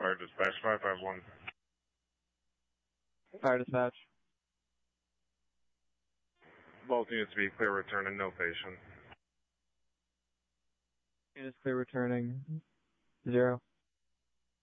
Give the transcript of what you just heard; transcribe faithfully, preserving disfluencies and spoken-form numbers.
Fire dispatch five five one. Fire dispatch. Both units to be clear return and no patient. Units clear returning. Zero.